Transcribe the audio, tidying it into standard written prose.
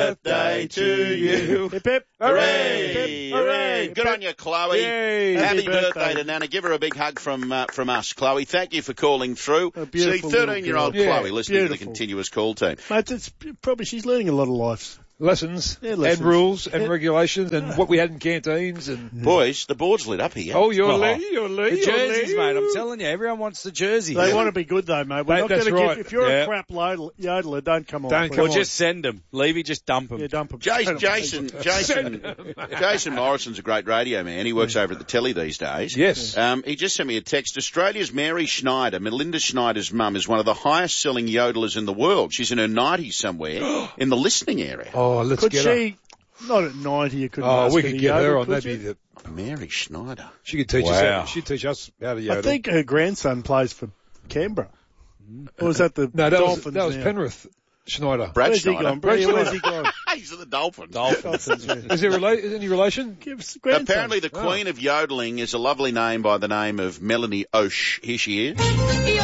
birthday to you. Hip, hip. Hooray! Hip, hooray! Good on you, Chloe. Yay. Happy Happy birthday birthday. to Nana. Give her a big hug from us, Chloe. Thank you for calling through. A See, beautiful little 13-year-old girl. Chloe Yeah, listening to the beautiful. continuous call team. Mate, it's probably she's learning a lot of life. Lessons, Yeah, and lessons. rules and Yeah. regulations and what we had in canteens and... Boys, the board's lit up here. Oh, you're Oh. Lee, you're Lee, The you're jerseys, Lee. mate. I'm telling you, everyone wants the jersey. They want to be good though, mate. We're Mate, not that's going to right. give. If you're Yeah. a crap yodeler, don't come on. Don't please. come Or on. just send them. Levy, just dump them. Yeah, dump 'em. Jason Morrison's a great radio man. He works over at the telly these days. Yes. He just sent me a text. Australia's Mary Schneider, Melinda Schneider's mum, is one of the highest selling yodelers in the world. She's in her 90s somewhere in the listening area. Oh, let's Could get her. she? Not at 90. You couldn't. Oh, ask we her could to get her yodel, on. could That'd you? be the... Mary Schneider. She could teach Wow. us. She'd teach us how to yodel. I think her grandson plays for Canberra. Or was that the No, that Dolphins? was now? Penrith Schneider. Brad Where's he Schneider. gone? Where's he gone? He's at the Dolphins. Dolphins. Yeah. Is there any relation? Give us the grandson. Apparently the queen of yodeling is a lovely name by the name of Melanie Osh. Here she is.